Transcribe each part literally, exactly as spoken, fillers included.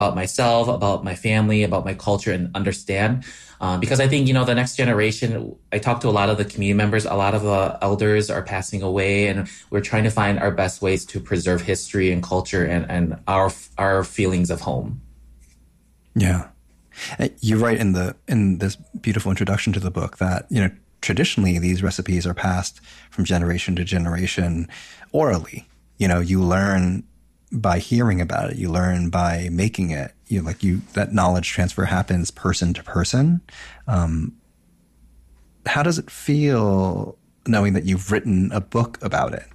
about myself, about my family, about my culture, and understand. Um, because I think, you know, the next generation, I talk to a lot of the community members, a lot of the elders are passing away, and we're trying to find our best ways to preserve history and culture and, and our, our feelings of home. Yeah. You write in the, in this beautiful introduction to the book that, you know, traditionally these recipes are passed from generation to generation orally. You know, you learn by hearing about it, you learn by making it. You like you that knowledge transfer happens person to person. Um, how does it feel knowing that you've written a book about it?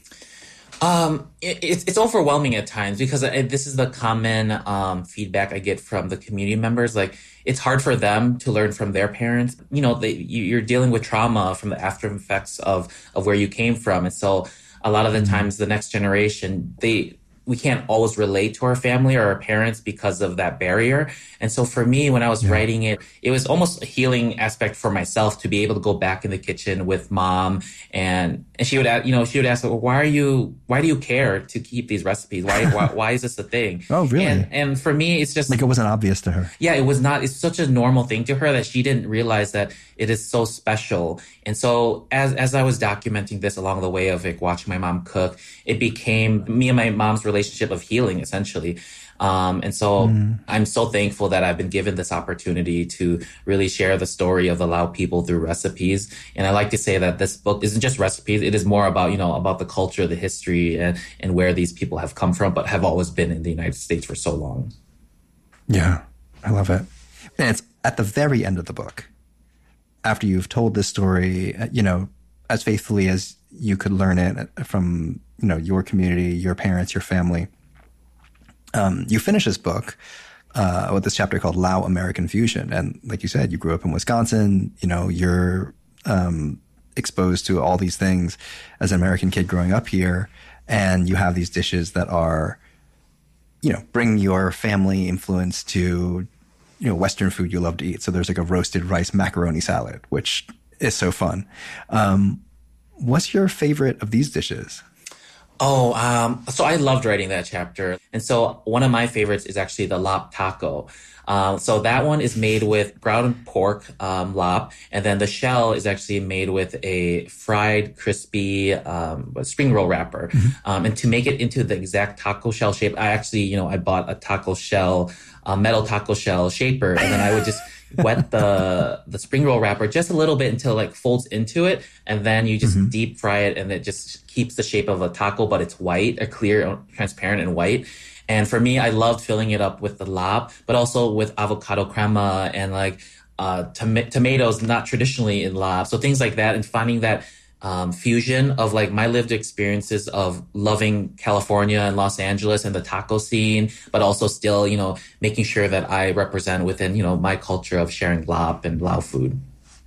Um, it, it's it's overwhelming at times because I, this is the common um, feedback I get from the community members. Like, it's hard for them to learn from their parents. You know, they, you, you're dealing with trauma from the after effects of of where you came from, and so a lot of the times the next generation, they we can't always relate to our family or our parents because of that barrier. And so for me, when I was yeah. writing it, it was almost a healing aspect for myself to be able to go back in the kitchen with mom. And, and she would, you know, she would ask, well, why are you, why do you care to keep these recipes? Why, why, why is this a thing? Oh, really? And, and for me, it's just like, it wasn't obvious to her. Yeah, it was not. It's such a normal thing to her that she didn't realize that it is so special. And so as, as I was documenting this along the way of like watching my mom cook, it became me and my mom's relationship of healing, essentially. Um, and so mm. I'm so thankful that I've been given this opportunity to really share the story of the Lao people through recipes. And I like to say that this book isn't just recipes. It is more about, you know, about the culture, the history, and, and where these people have come from, but have always been in the United States for so long. Yeah, I love it. And it's at the very end of the book, after you've told this story, you know, as faithfully as you could learn it from, you know, your community, your parents, your family. Um, you finish this book uh, with this chapter called Lao American Fusion. And like you said, you grew up in Wisconsin, you know, you're um, exposed to all these things as an American kid growing up here. And you have these dishes that are, you know, bring your family influence to, you know, Western food you love to eat. So there's like a roasted rice macaroni salad, which is so fun. Um, what's your favorite of these dishes? Oh, um, so I loved writing that chapter. And so one of my favorites is actually the lap taco. Um, so that one is made with ground pork, um, lap, and then the shell is actually made with a fried, crispy, um, spring roll wrapper. Mm-hmm. Um, and to make it into the exact taco shell shape, I actually, you know, I bought a taco shell, a metal taco shell shaper, and then I would just wet the the spring roll wrapper just a little bit until it like folds into it, and then you just mm-hmm. deep fry it, and it just keeps the shape of a taco, but it's white, a clear, transparent, and white. And for me, I loved filling it up with the lap, but also with avocado crema and like uh tom- tomatoes, not traditionally in lap, so things like that, and finding that um fusion of like my lived experiences of loving California and Los Angeles and the taco scene, but also still, you know, making sure that I represent within, you know, my culture of sharing lap and Lao food.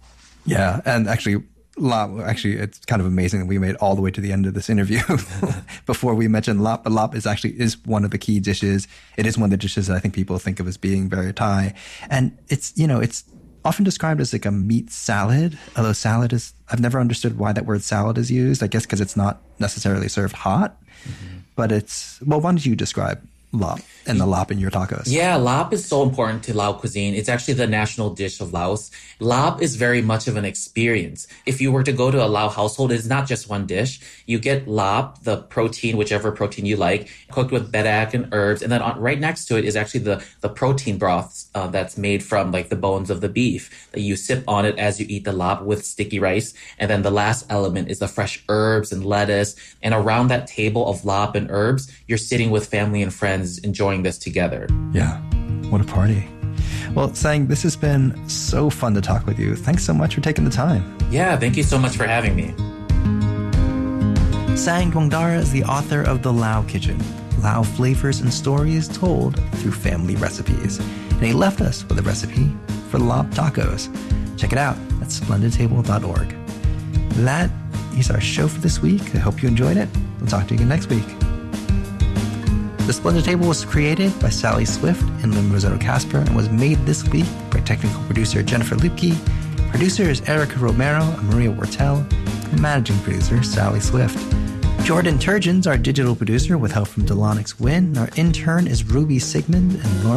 Yeah, and actually lap, actually, it's kind of amazing that we made all the way to the end of this interview before we mentioned lap. But lap is actually is one of the key dishes. It is one of the dishes that I think people think of as being very Thai, and it's, you know, it's often described as like a meat salad, although salad is, I've never understood why that word salad is used. I guess because it's not necessarily served hot, mm-hmm. but it's, well, why don't you describe lap and the lap in your tacos? Yeah, lap is so important to Lao cuisine. It's actually the national dish of Laos. Lap is very much of an experience. If you were to go to a Lao household, it's not just one dish. You get lap, the protein, whichever protein you like, cooked with bedak and herbs. And then on, right next to it is actually the, the protein broth uh, that's made from like the bones of the beef that you sip on it as you eat the lap with sticky rice. And then the last element is the fresh herbs and lettuce. And around that table of lap and herbs, you're sitting with family and friends enjoying this together. Yeah, what a party. Well, Sang, this has been so fun to talk with you. Thanks so much for taking the time. Yeah, thank you so much for having me. Sang Dwangdara is the author of The Lao Kitchen, Lao flavors and stories told through family recipes. And he left us with a recipe for lap tacos. Check it out at splendid table dot org. That is our show for this week. I hope you enjoyed it. We'll talk to you again next week. The Splendid Table was created by Sally Swift and Lynn Rosado Casper and was made this week by technical producer Jennifer Lipke, producers Erica Romero and Maria Wortel, and managing producer Sally Swift. Jordan Turgeon's our digital producer with help from Delonix Wynn. Our intern is Ruby Sigmund, and Lauren